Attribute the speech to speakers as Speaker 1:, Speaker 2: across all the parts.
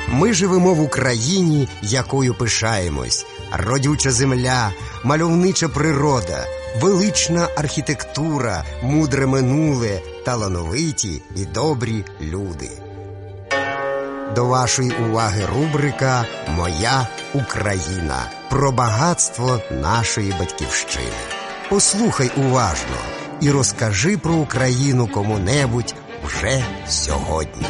Speaker 1: Ми живемо в Україні, якою пишаємось. Родюча земля, мальовнича природа, велична архітектура, мудре минуле, талановиті і добрі люди. До вашої уваги рубрика «Моя Україна» про багатство нашої батьківщини. Послухай уважно і розкажи про Україну кому-небудь вже сьогодні.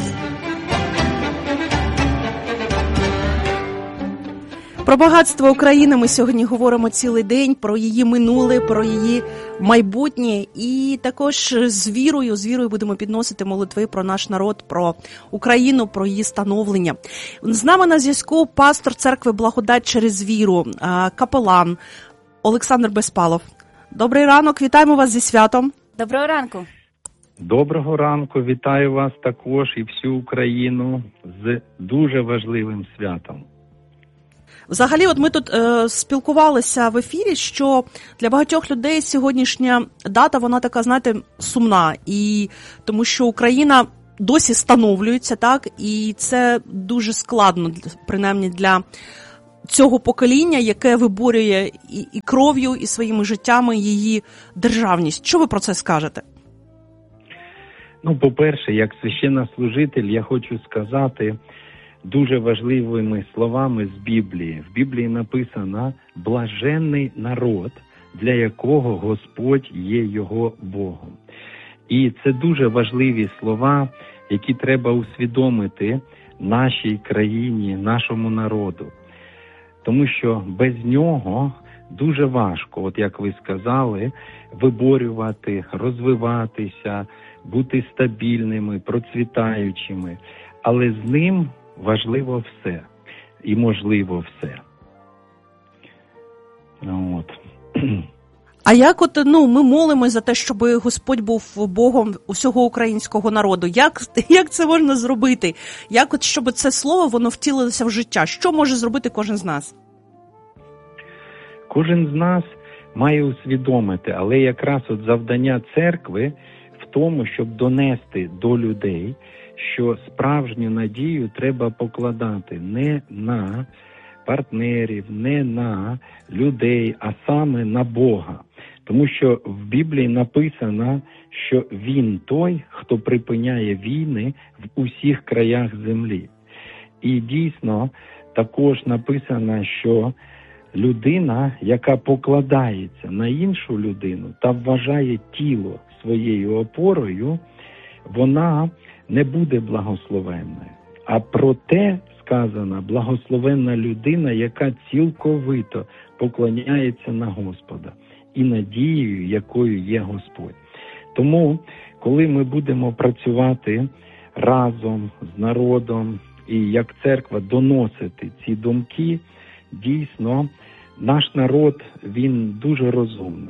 Speaker 2: Про багатство України ми сьогодні говоримо цілий день, про її минуле, про її майбутнє і також з вірою будемо підносити молитви про наш народ, про Україну, про її становлення. З нами на зв'язку пастор церкви Благодать через віру, капелан Олександр Безпалов. Добрий ранок, вітаємо вас зі святом.
Speaker 3: Доброго ранку.
Speaker 4: Доброго ранку, вітаю вас також і всю Україну з дуже важливим святом.
Speaker 2: Взагалі, от ми тут спілкувалися в ефірі, що для багатьох людей сьогоднішня дата, вона така, знаєте, сумна. І тому що Україна досі становлюється, так, і це дуже складно, принаймні для цього покоління, яке виборює і кров'ю, і своїми життями її державність. Що ви про це скажете?
Speaker 4: По-перше, як священнослужитель, я хочу сказати дуже важливими словами з Біблії. В Біблії написано «блаженний народ, для якого Господь є його Богом». І це дуже важливі слова, які треба усвідомити нашій країні, нашому народу. Тому що без нього дуже важко, от як ви сказали, виборювати, розвиватися, бути стабільними, процвітаючими. Але з ним важливо все і можливо все. От.
Speaker 2: А як ми молимось за те, щоб Господь був Богом усього українського народу? Як це можна зробити? Щоб це слово, воно втілилося в життя? Що може зробити кожен з нас?
Speaker 4: Кожен з нас має усвідомити, але якраз завдання церкви в тому, щоб донести до людей, що справжню надію треба покладати не на партнерів, не на людей, а саме на Бога. Тому що в Біблії написано, що Він той, хто припиняє війни в усіх краях землі. І дійсно також написано, що людина, яка покладається на іншу людину та вважає тіло своєю опорою, вона не буде благословенною. А проте сказано, благословенна людина, яка цілковито поклоняється на Господа і надією, якою є Господь. Тому, коли ми будемо працювати разом з народом і як церква доносити ці думки, дійсно, наш народ, він дуже розумний.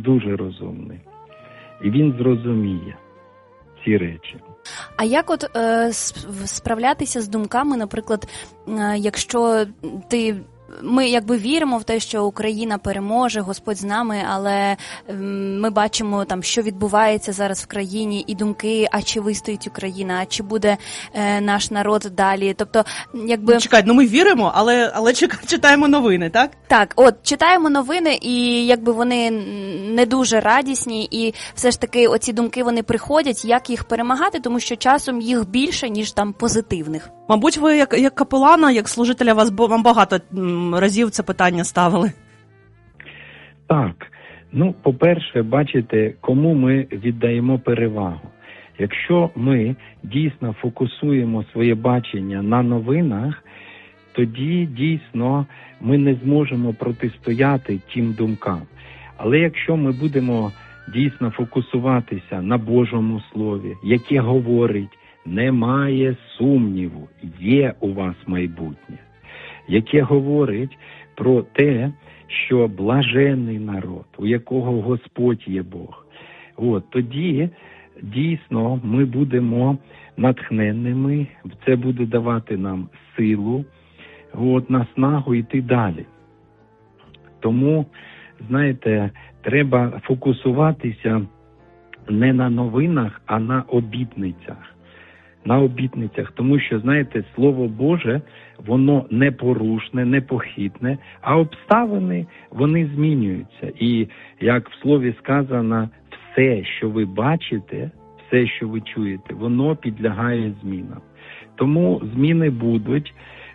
Speaker 4: І він зрозуміє ці речі.
Speaker 3: А як справлятися з думками, наприклад, якщо ми віримо в те, що Україна переможе, Господь з нами, але ми бачимо, що відбувається зараз в країні, і думки, а чи вистоїть Україна, а чи буде наш народ далі. Тобто,
Speaker 2: Чекай, ми віримо, але читаємо новини, так?
Speaker 3: Так, читаємо новини, і вони не дуже радісні, і все ж таки оці думки, вони приходять, як їх перемагати, тому що часом їх більше, ніж позитивних.
Speaker 2: Мабуть, ви як капелана, як служителя, вам багато разів це питання ставили.
Speaker 4: Так. По-перше, бачите, кому ми віддаємо перевагу. Якщо ми дійсно фокусуємо своє бачення на новинах, тоді дійсно ми не зможемо протистояти тим думкам. Але якщо ми будемо дійсно фокусуватися на Божому Слові, яке говорить, немає сумніву, є у вас майбутнє, яке говорить про те, що блаженний народ, у якого Господь є Бог, тоді дійсно ми будемо натхненними, це буде давати нам силу, наснагу йти далі. Тому, знаєте, треба фокусуватися не на новинах, а на обітницях. на обітницях. Тому що, знаєте, Слово Боже, воно непорушне, непохитне, а обставини, вони змінюються. І, як в Слові сказано, все, що ви бачите, все, що ви чуєте, воно підлягає змінам. Тому зміни будуть,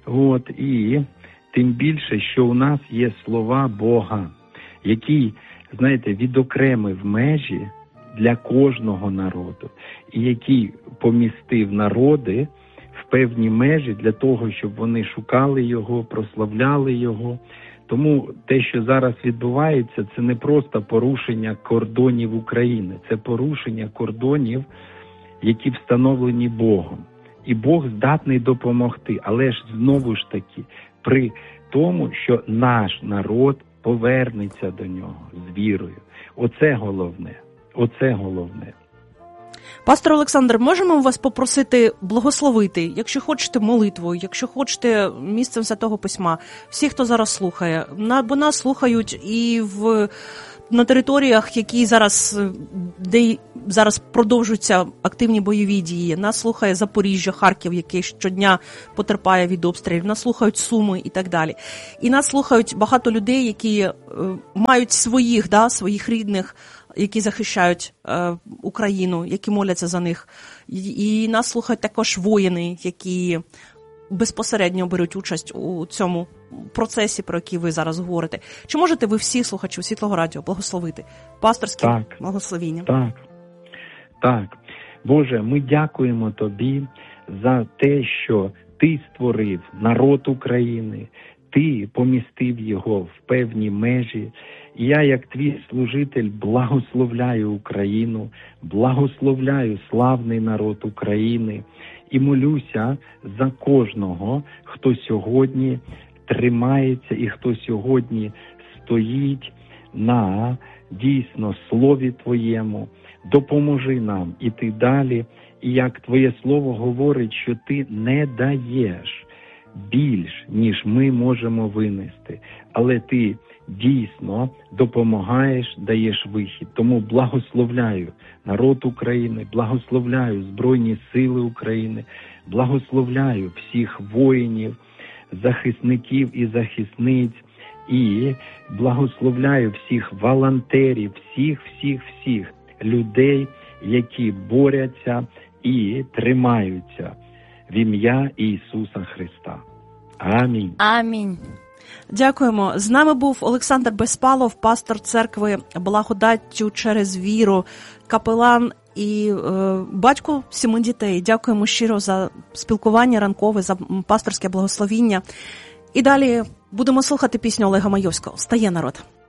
Speaker 4: і тим більше, що у нас є слова Бога, який, знаєте, відокремив межі для кожного народу, і який помістив народи в певні межі для того, щоб вони шукали Його, прославляли Його. Тому те, що зараз відбувається, це не просто порушення кордонів України, це порушення кордонів, які встановлені Богом. І Бог здатний допомогти, але ж знову ж таки, при тому, що наш народ повернеться до нього з вірою. Оце головне. Оце головне.
Speaker 2: Пастор Олександр, можемо вас попросити благословити, якщо хочете молитвою, якщо хочете місцем Святого Письма, всі, хто зараз слухає, бо нас слухають і на територіях, які де зараз продовжуються активні бойові дії. Нас слухає Запоріжжя, Харків, який щодня потерпає від обстрілів. Нас слухають Суми і так далі. І нас слухають багато людей, які мають своїх рідних, які захищають Україну, які моляться за них. І нас слухають також воїни, які безпосередньо беруть участь у цьому процесі, про який ви зараз говорите. Чи можете ви всі слухачів Світлого Радіо благословити? Пасторське благословіння.
Speaker 4: Так. Боже, ми дякуємо Тобі за те, що Ти створив народ України, Ти помістив його в певні межі. І я, як Твій служитель, благословляю Україну, благословляю славний народ України і молюся за кожного, хто сьогодні тримається і хто сьогодні стоїть на дійсно Слові Твоєму. Допоможи нам іти далі. І як Твоє Слово говорить, що Ти не даєш більш, ніж ми можемо винести, але Ти дійсно допомагаєш, даєш вихід. Тому благословляю народ України, благословляю Збройні Сили України, благословляю всіх воїнів, захисників і захисниць, і благословляю всіх волонтерів, всіх людей, які борються і тримаються в ім'я Ісуса Христа. Амінь.
Speaker 3: Амінь.
Speaker 2: Дякуємо. З нами був Олександр Безпалов, пастор церкви Благодаттю через віру, капелан і батько 7 дітей. Дякуємо щиро за спілкування ранкове, за пасторське благословіння. І далі будемо слухати пісню Олега Майовського «Стає народ».